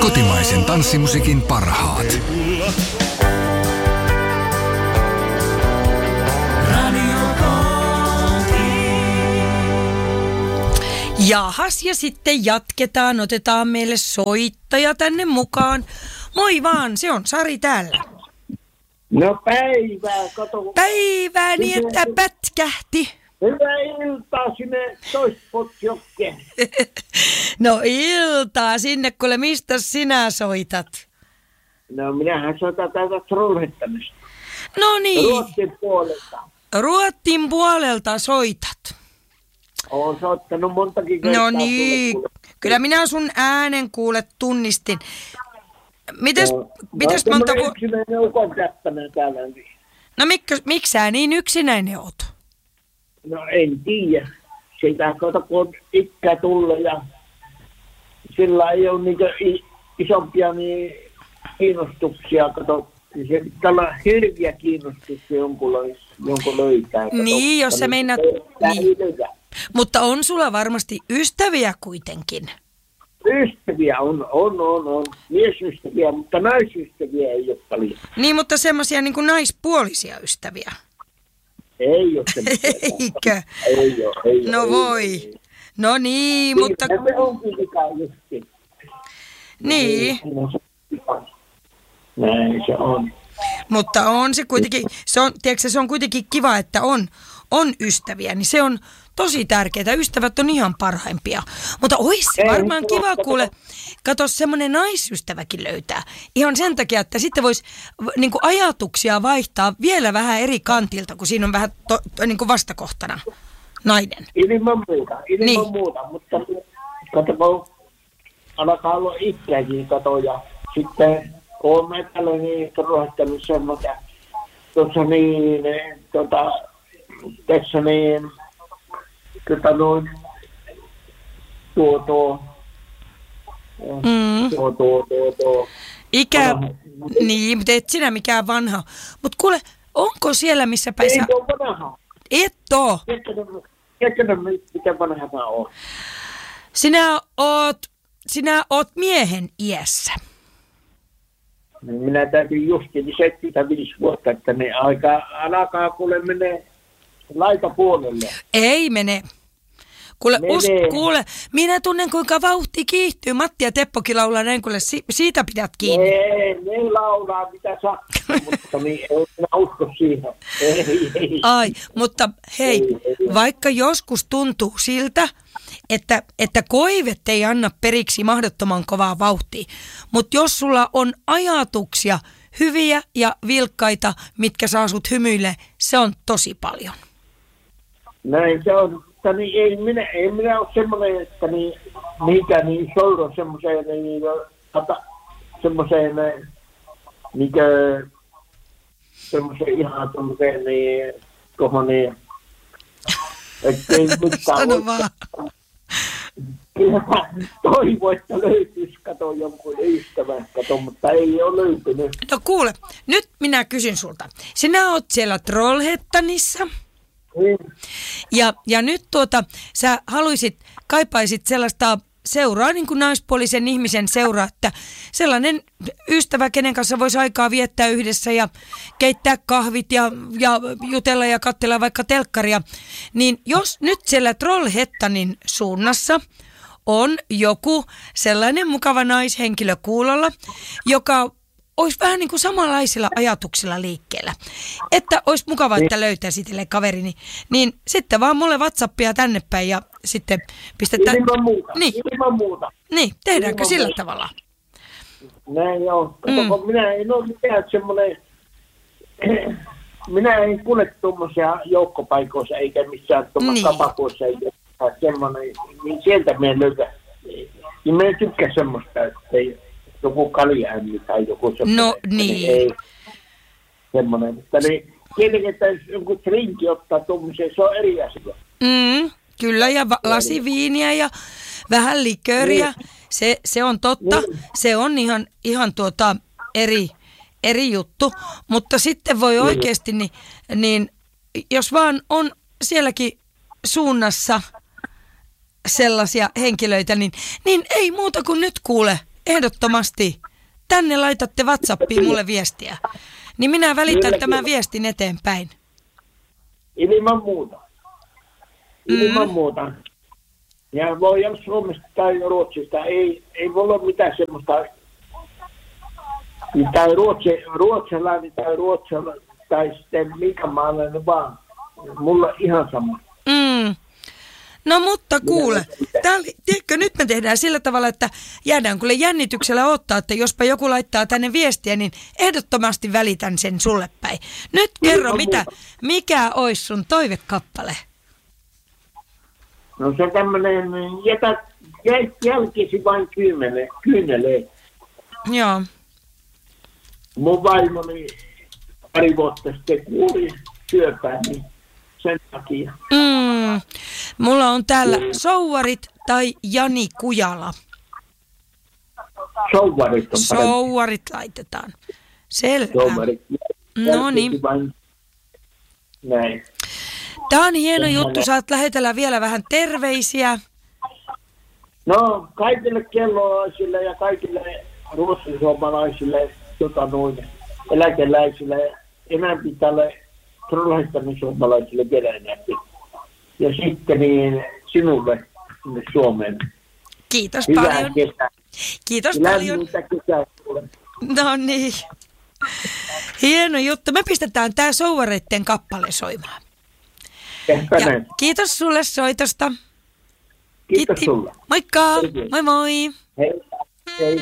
Kotimaisen tanssimusiikin parhaat. Jahas, ja sitten jatketaan. Otetaan meille soittaja tänne mukaan. Moi vaan, se on Sari täällä. No päivää, kato. Päivää niin, että pätkähti. Hyvää iltaa sinne Toispotjokkeen. No iltaa sinne, kuule, mistä sinä soitat? No minähän soitan täältä Trollhättanista. No niin. Ruotsin puolelta. Ruotsin puolelta soitat. Olen soittanut montakin kertaa. No niin, kyllä minä sun äänen kuule tunnistin. Mites monta yksinäinen ukon käppäinen täällä. No miksi sä niin yksinäinen oot? No en tiedä. Siitä kato, kun on ikää tullut ja sillä ei ole niitä isompia niin kiinnostuksia. Kato, se pitää olla hirviä kiinnostuksia jonkun löytää. Kato, niin, jos sä meinaat. Niin. Mutta on sulla varmasti ystäviä kuitenkin. Ystäviä on. Miesystäviä, mutta naisystäviä ei ole paljon. Niin, mutta semmoisia niin kuin naispuolisia ystäviä. Ei ole semmoisia. Eikö? Ei ole. No voi. No niin, mutta... Se onkin mikä justiin. Niin. Näin se on. Mutta on se kuitenkin, tiedätkö, se on kuitenkin kiva, että on ystäviä, niin se on tosi tärkeää. Ystävät on ihan parhaimpia. Mutta ois se varmaan kiva, kuule, kato, semmoinen naisystäväkin löytää. Ihan sen takia, että sitten voisi niinku ajatuksia vaihtaa vielä vähän eri kantilta, kun siinä on vähän niinku vastakohtana nainen. Ilman muuta, mutta kato, kun alkaa olla ikääkin, kato, ja sitten olen metällä niin ruohtanut semmoista, tuossa niin, tässä niin, noin, tuo. Ikä, niin, mutta et sinä mikään vanha. Mutta kuule, onko siellä missä päin ei sä... ole vanha. Et oo. Tiedätkö, miten vanha mä oon? Sinä oot miehen iässä. Minä täytin justiin 75 vuotta, että ne alkaa kuule menee laitapuolelle. Ei mene. Kuule, minä tunnen kuinka vauhti kiihtyy. Matti ja Teppokin laulaa näin, kuule, siitä pidät kiinni. Ei, ne laulaa mitä sattuu, mutta niin, ei minä usko siihen. Ei. Ai, mutta hei, vaikka joskus tuntuu siltä, että koivet ei anna periksi mahdottoman kovaa vauhtia, mutta jos sulla on ajatuksia hyviä ja vilkkaita, mitkä saa sut hymyille, se on tosi paljon. Näin se on. Ei minä ole semmoinen, että mikä niin soudun semmoiseen ihan semmoiseen tuohon ettei mitään sano vaan. Kyllä toivo, että löytyisi, kato jonkun ystävän, mutta ei ole löytynyt. No kuule, nyt minä kysyn sulta. Sinä oot siellä Trollhättanissa. Ja nyt sä kaipaisit sellaista seuraa, niin kuin naispuolisen ihmisen seuraa, että sellainen ystävä, kenen kanssa voisi aikaa viettää yhdessä ja keittää kahvit ja jutella ja katsella vaikka telkkaria, niin jos nyt siellä Trollhättanin suunnassa on joku sellainen mukava naishenkilö kuulolla, joka olisi vähän niin kuin samanlaisilla ajatuksilla liikkeellä. Että olisi mukava, että löytää sitelle kaveri, niin sitten vaan mulle WhatsAppia tänne päin ja sitten pistetään. Ilman muuta. Niin, tehdäänkö sillä tavalla? Näin joo. Kato, minä en ole mitään semmoinen, minä en kulje tuommoisia joukkopaikoissa eikä missään kapakoissa eikä semmoinen, niin sieltä minä löytän. Niin minä en tykkää semmoista, että joku kaljaämmi tai joku semmoinen. No niin. Ei semmoinen. Mutta niin, tietenkin, että jos jonkun drinki ottaa tuommoisen, se on eri asia. Kyllä, ja lasiviiniä ja vähän likööriä. Se on totta. Se on ihan eri juttu. Mutta sitten voi oikeasti, niin jos vaan on sielläkin suunnassa sellaisia henkilöitä, niin ei muuta kuin nyt kuule. ehdottomasti tänne laitatte WhatsAppiin mulle viestiä, niin minä välitän tämän viestin eteenpäin. Ilman muuta. Ilman muuta. Ja voi olla Suomesta tai Ruotsista. Ei voi olla mitään semmoista, tai ruotsalainen tai sitten mikä maalainen vaan. Mulla ihan sama. No mutta kuule, tiedätkö, nyt me tehdään sillä tavalla, että jäädään kuule jännityksellä odottaa, että jospa joku laittaa tänne viestiä, niin ehdottomasti välitän sen sulle päin. Nyt kerro, mikä olisi sun toivekappale? No se tämmönen, jälkisi vain kyyneleen. Joo. Mun vaimoni pari vuotta sitten kuuli syöpää, niin sen takia. Mulla on täällä Souvarit tai Jani Kujala. Souvarit on parempi. Souvarit laitetaan. Selvä. Souvarit. No niin. Näin. Tää on hieno juttu. Saat lähetellä vielä vähän terveisiä. No, kaikille kelloaisille ja kaikille ruotsinsuomalaisille eläkeläisille ja enemmän tälle trollheittamissuomalaisille keräänästi. Ja sitten niin sinulle sinne Suomeen. Kiitos Hyvää paljon. kesää. Kiitos paljon. Lämmintä kesää sulle. No niin. Hieno juttu. Me pistetään tää Souvareitten kappale soimaan. Ja kiitos sulle soitosta. Kiitos sulle. Moikka. Moi moi. Hei. Hei.